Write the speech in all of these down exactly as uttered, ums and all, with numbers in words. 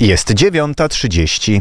Jest dziewiąta trzydzieści.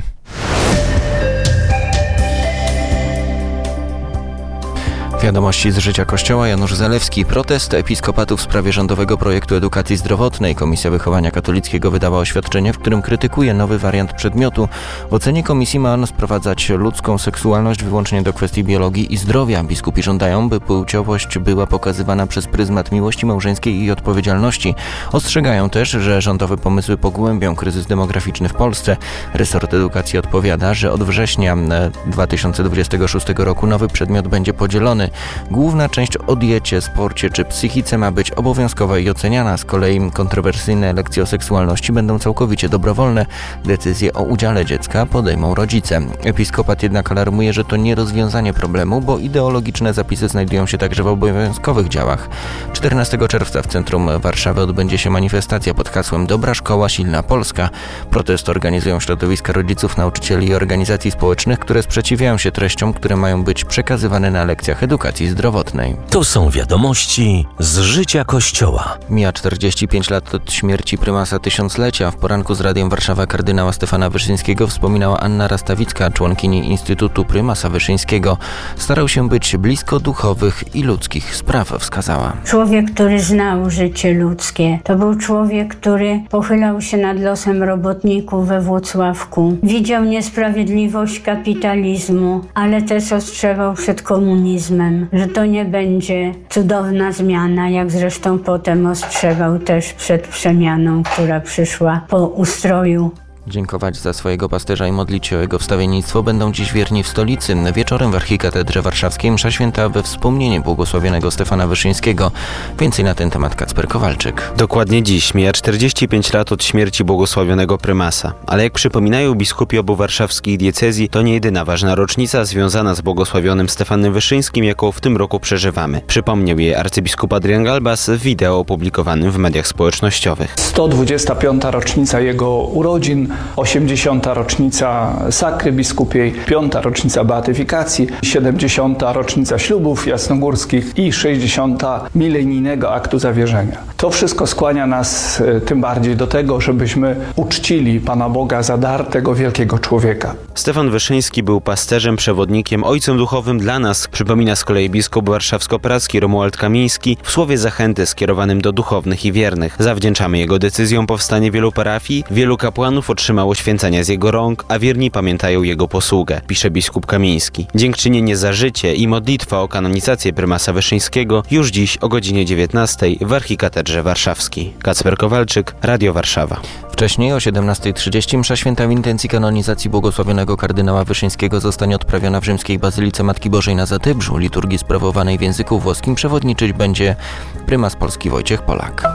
Wiadomości z życia Kościoła. Janusz Zalewski. Protest episkopatu w sprawie rządowego projektu edukacji zdrowotnej. Komisja Wychowania Katolickiego wydała oświadczenie, w którym krytykuje nowy wariant przedmiotu. W ocenie komisji ma on sprowadzać ludzką seksualność wyłącznie do kwestii biologii i zdrowia. Biskupi żądają, by płciowość była pokazywana przez pryzmat miłości małżeńskiej i odpowiedzialności. Ostrzegają też, że rządowe pomysły pogłębią kryzys demograficzny w Polsce. Resort Edukacji odpowiada, że od września dwa tysiące dwudziestego szóstego roku nowy przedmiot będzie podzielony. Główna część o diecie, sporcie czy psychice ma być obowiązkowa i oceniana. Z kolei kontrowersyjne lekcje o seksualności będą całkowicie dobrowolne. Decyzje o udziale dziecka podejmą rodzice. Episkopat jednak alarmuje, że to nie rozwiązanie problemu, bo ideologiczne zapisy znajdują się także w obowiązkowych działach. czternastego czerwca w centrum Warszawy odbędzie się manifestacja pod hasłem Dobra Szkoła, Silna Polska. Protest organizują środowiska rodziców, nauczycieli i organizacji społecznych, które sprzeciwiają się treściom, które mają być przekazywane na lekcjach edukacji zdrowotnej. To są wiadomości z życia Kościoła. Mija czterdzieści pięć lat od śmierci prymasa tysiąclecia. W poranku z Radiem Warszawa kardynała Stefana Wyszyńskiego wspominała Anna Rastawicka, członkini Instytutu Prymasa Wyszyńskiego. Starał się być blisko duchowych i ludzkich spraw, wskazała. Człowiek, który znał życie ludzkie. To był człowiek, który pochylał się nad losem robotników we Włocławku. Widział niesprawiedliwość kapitalizmu, ale też ostrzegał przed komunizmem, że to nie będzie cudowna zmiana, jak zresztą potem ostrzegał też przed przemianą, która przyszła po ustroju. Dziękować za swojego pasterza i modlić się o jego wstawiennictwo będą dziś wierni w stolicy. Wieczorem w Archikatedrze Warszawskiej msza święta we wspomnienie błogosławionego Stefana Wyszyńskiego. Więcej na ten temat Kacper Kowalczyk. Dokładnie dziś mija czterdzieści pięć lat od śmierci błogosławionego prymasa. Ale jak przypominają biskupi obu warszawskich diecezji, to nie jedyna ważna rocznica związana z błogosławionym Stefanem Wyszyńskim, jaką w tym roku przeżywamy. Przypomniał jej arcybiskup Adrian Galbas w wideo opublikowanym w mediach społecznościowych. sto dwudziesta piąta rocznica jego urodzin, osiemdziesiąta rocznica sakry biskupiej, piąta rocznica beatyfikacji, siedemdziesiąta rocznica ślubów jasnogórskich i sześćdziesiąta milenijnego aktu zawierzenia. To wszystko skłania nas tym bardziej do tego, żebyśmy uczcili Pana Boga za dar tego wielkiego człowieka. Stefan Wyszyński był pasterzem, przewodnikiem, ojcem duchowym dla nas, przypomina z kolei biskup warszawsko-praski Romuald Kamiński w słowie zachęty skierowanym do duchownych i wiernych. Zawdzięczamy jego decyzjom powstanie wielu parafii, wielu kapłanów otrzymało święcenia z jego rąk, a wierni pamiętają jego posługę, pisze biskup Kamiński. Dziękczynienie za życie i modlitwa o kanonizację prymasa Wyszyńskiego już dziś o godzinie dziewiętnastej w Archikatedrze Warszawskiej. Kacper Kowalczyk, Radio Warszawa. Wcześniej o siedemnastej trzydzieści msza święta w intencji kanonizacji błogosławionego kardynała Wyszyńskiego zostanie odprawiona w rzymskiej Bazylice Matki Bożej na Zatybrzu. Liturgii sprawowanej w języku włoskim przewodniczyć będzie prymas Polski Wojciech Polak.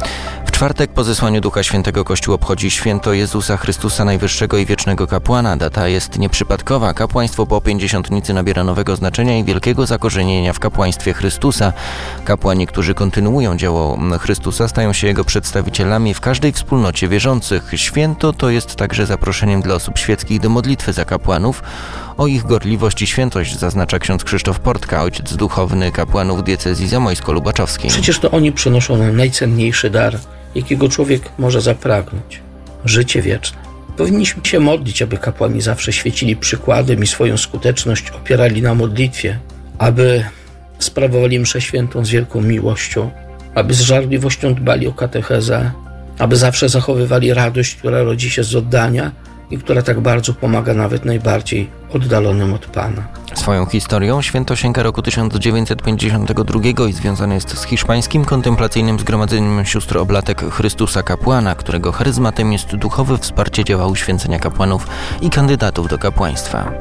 W czwartek po zesłaniu Ducha Świętego Kościół obchodzi święto Jezusa Chrystusa, najwyższego i wiecznego kapłana. Data jest nieprzypadkowa. Kapłaństwo po pięćdziesiątnicy nabiera nowego znaczenia i wielkiego zakorzenienia w kapłaństwie Chrystusa. Kapłani, którzy kontynuują dzieło Chrystusa, stają się Jego przedstawicielami w każdej wspólnocie wierzących. Święto to jest także zaproszeniem dla osób świeckich do modlitwy za kapłanów. O ich gorliwość i świętość zaznacza ksiądz Krzysztof Portka, ojciec duchowny kapłanów diecezji zamojsko-lubaczowskiej. Przecież to oni przynoszą nam najcenniejszy dar, jakiego człowiek może zapragnąć. Życie wieczne. Powinniśmy się modlić, aby kapłani zawsze świecili przykładem i swoją skuteczność opierali na modlitwie, aby sprawowali mszę świętą z wielką miłością, aby z żarliwością dbali o katechezę, aby zawsze zachowywali radość, która rodzi się z oddania i która tak bardzo pomaga nawet najbardziej oddalonym od Pana. Swoją historią święto sięga roku tysiąc dziewięćset pięćdziesiątego drugiego i związane jest z hiszpańskim kontemplacyjnym zgromadzeniem sióstr oblatek Chrystusa Kapłana, którego charyzmatem jest duchowe wsparcie dzieła uświęcenia kapłanów i kandydatów do kapłaństwa.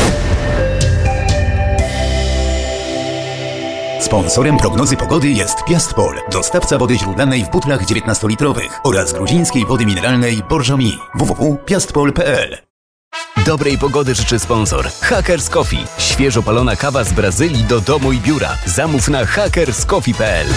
Sponsorem prognozy pogody jest Piastpol, dostawca wody źródlanej w butlach dziewiętnastolitrowych oraz gruzińskiej wody mineralnej Borżomi. w w w kropka piastpol kropka p l. Dobrej pogody życzy sponsor Hackers Coffee. Świeżo palona kawa z Brazylii do domu i biura. Zamów na hackers coffee kropka p l.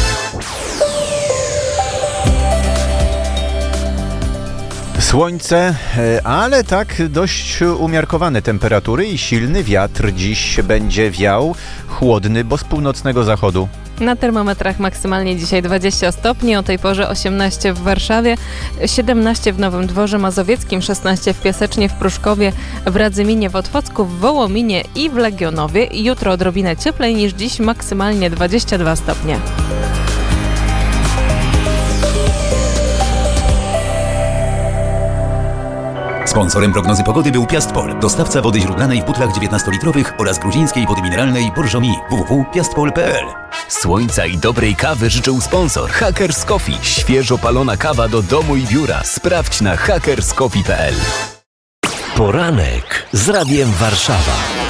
Słońce, ale tak dość umiarkowane temperatury i silny wiatr dziś będzie wiał, chłodny, bo z północnego zachodu. Na termometrach maksymalnie dzisiaj dwadzieścia stopni, o tej porze osiemnaście w Warszawie, siedemnaście w Nowym Dworze Mazowieckim, szesnaście w Piasecznie, w Pruszkowie, w Radzyminie, w Otwocku, w Wołominie i w Legionowie. Jutro odrobinę cieplej niż dziś, maksymalnie dwadzieścia dwa stopnie. Sponsorem prognozy pogody był Piastpol, dostawca wody źródlanej w butlach dziewiętnastolitrowych oraz gruzińskiej wody mineralnej Borżomi. w w w kropka piastpol kropka p l. Słońca i dobrej kawy życzył sponsor Hackers Coffee. Świeżo palona kawa do domu i biura. Sprawdź na hackers coffee kropka p l. Poranek z Radiem Warszawa.